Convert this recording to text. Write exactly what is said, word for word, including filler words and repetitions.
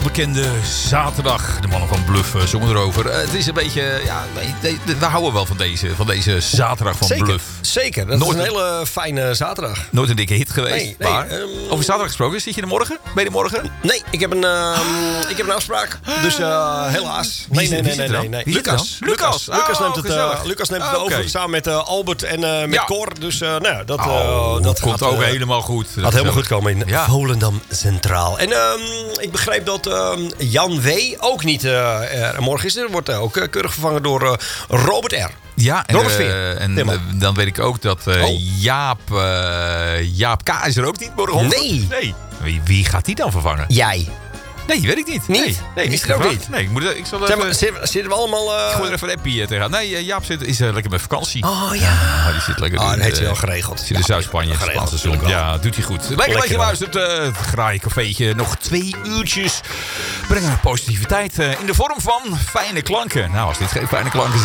welbekende zaterdag. De mannen van Bluff uh, zongen erover. Uh, het is een beetje, ja, we, we houden wel van deze, van deze zaterdag van Zeker, Bluff. Zeker, dat Nooit is een hele fijne zaterdag. Nooit een dikke hit geweest. Nee, nee, maar um, over zaterdag gesproken, zit je er morgen? Ben je er morgen? Nee, ik heb een, uh, ik heb een afspraak. Dus uh, helaas. Wie Nee, zit- nee, wie nee, zit nee, er dan? nee, nee. Wie zit er Lucas. dan? Lucas. Lucas. Lucas Oh, neemt het, uh, gezellig. Lucas neemt Ah, het over oké. samen met uh, Albert en uh, met Ja. Cor. Dus uh, nou ja, dat, uh, Oh, dat komt gaat ook uh, helemaal goed. Gaat helemaal goed komen in Ja. Volendam Centraal. En um, ik begreep dat um, Jan W. ook niet uh, er morgen is. Er wordt uh, ook uh, keurig vervangen door uh, Robert R. Ja, en, Robert uh, Veer. en Helemaal. uh, dan weet ik ook dat uh, Oh. Jaap, uh, Jaap K. is er ook niet morgen. Nee. nee. Wie, wie gaat die dan vervangen? Jij. Nee, weet ik niet. Niet? Nee, nee Is niet er ook gevraagd. niet? Nee, ik, moet, ik zal Zeg even... maar, zitten, zitten we allemaal... Uh... Ik gooi er even een appie tegenaan. Nee, uh, Jaap zit, is uh, lekker met vakantie. Oh ja. Ah, die zit lekker Oh, in, dat heeft hij uh, wel geregeld. Zit in Ja, Zuid-Spanje, geregeld, Spaanse zon. natuurlijk wel. Ja, doet hij goed. Lekker, lekker Lekker, geluisterd. Uh, het Graaicafeetje. Nog twee uurtjes. Brengen positiviteit uh, in de vorm van fijne klanken. Nou, als dit geen fijne klanken zijn.